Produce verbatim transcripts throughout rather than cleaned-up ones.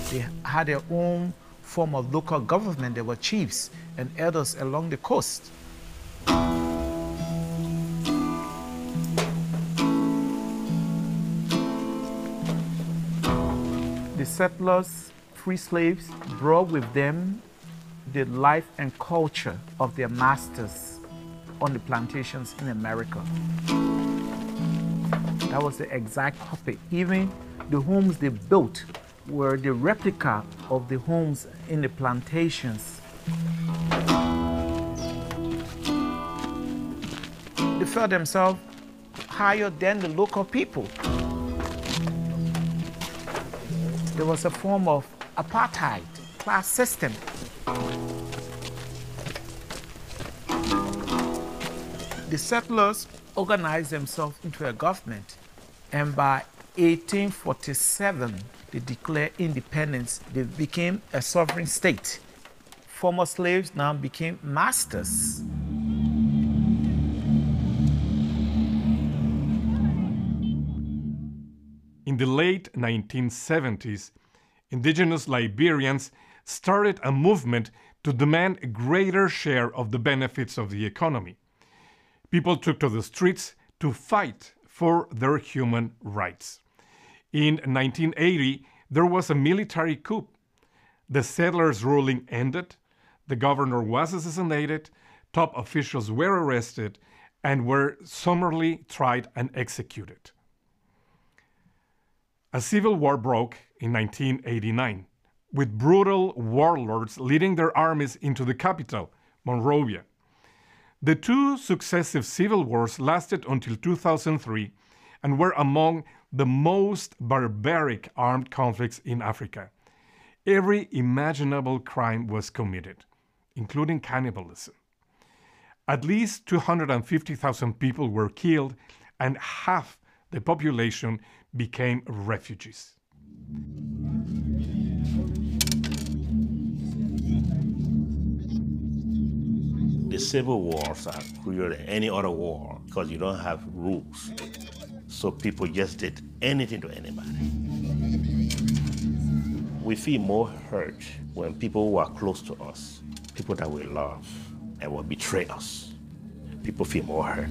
They had their own form of local government. They were chiefs and elders along the coast. The settlers, free slaves, brought with them the life and culture of their masters on the plantations in America. That was the exact copy. Even the homes they built were the replica of the homes in the plantations. They felt themselves higher than the local people. There was a form of apartheid, class system. The settlers organized themselves into a government, and by eighteen forty-seven, they declared independence. They became a sovereign state. Former slaves now became masters. In the late nineteen seventies, indigenous Liberians started a movement to demand a greater share of the benefits of the economy. People took to the streets to fight for their human rights. In nineteen eighty, there was a military coup. The settlers' ruling ended, the governor was assassinated, top officials were arrested, and were summarily tried and executed. A civil war broke in nineteen eighty-nine, with brutal warlords leading their armies into the capital, Monrovia. The two successive civil wars lasted until two thousand three and were among the most barbaric armed conflicts in Africa. Every imaginable crime was committed, including cannibalism. At least two hundred fifty thousand people were killed, and half the population became refugees. The civil wars are crueler than any other war because you don't have rules. So people just did anything to anybody. We feel more hurt when people who are close to us, people that we love, and will betray us. People feel more hurt.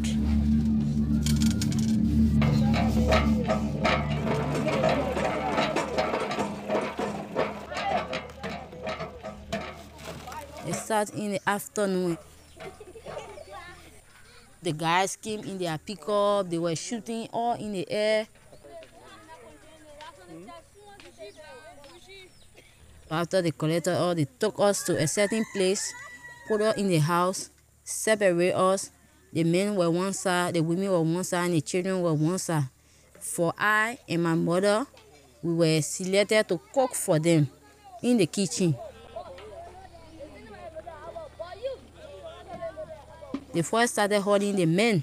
It started in the afternoon. The guys came in their pickup, they were shooting all in the air. After they collected all, they took us to a certain place, put us in the house, separate us. The men were one side, the women were one side, and the children were one side. For I and my mother, we were selected to cook for them in the kitchen. They first started holding the men.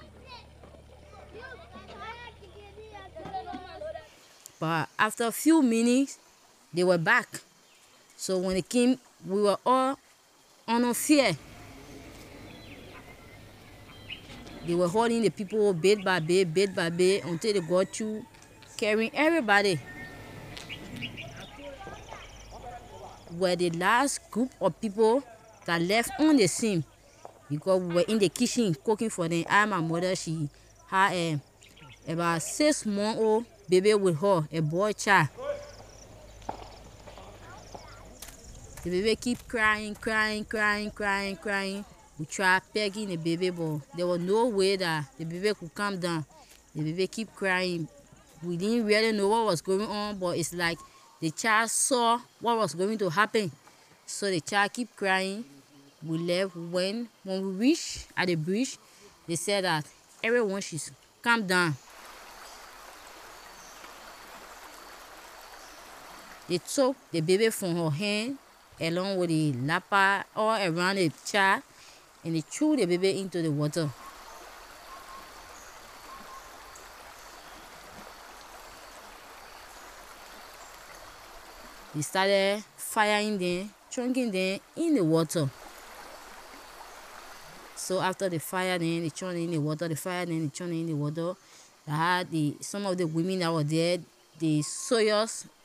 But after a few minutes, they were back. So when they came, we were all under fear. They were holding the people bit by bit, bit by bit, until they got through carrying everybody. We were the last group of people that left on the scene, because we were in the kitchen cooking for them. I and my mother, she had a about six month old baby with her, a boy child. The baby keep crying, crying, crying, crying, crying. We tried pegging the baby, but there was no way that the baby could calm down. The baby keep crying. We didn't really know what was going on, but it's like the child saw what was going to happen. So the child keep crying. We left. When, when we reached at the bridge, they said that everyone should calm down. They took the baby from her hand, along with the lapper all around the child, and they threw the baby into the water. They started firing them, chunking them in the water. So after the fire, then they churned in the water, the fire, then they churned in the water. They had the, some of the women that were there, the sawyers